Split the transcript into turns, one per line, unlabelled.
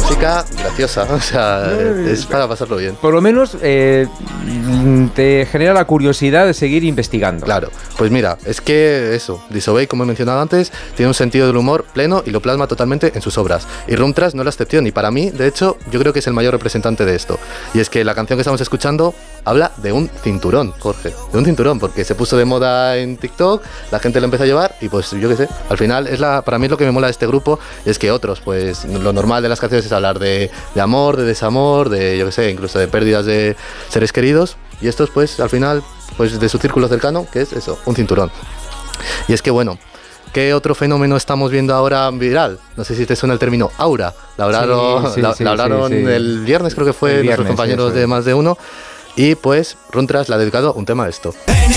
música graciosa, o sea, es para pasarlo bien.
Por lo menos te genera la curiosidad de seguir investigando.
Claro, pues mira, es que eso, Disobey, como he mencionado antes, tiene un sentido del humor pleno y lo plasma totalmente en sus obras. Y Room Trash no es la excepción, y para mí, de hecho, yo creo que es el mayor representante de esto. Y es que la canción que estamos escuchando habla de un cinturón, Jorge, de un cinturón, porque se puso de moda en TikTok, la gente lo empezó a llevar y pues yo qué sé, al final para mí es lo que me mola de este grupo, es que otros, pues lo normal de las canciones es hablar de amor, de desamor, de yo qué sé, incluso de pérdidas de seres queridos, y estos pues al final pues de su círculo cercano, que es eso, un cinturón. Y es que bueno, ¿qué otro fenómeno estamos viendo ahora viral? No sé si te suena el término aura. La hablaron el viernes, creo que fue, nuestros compañeros de Más de Uno. Y pues Room Trash le ha dedicado un tema a esto.
En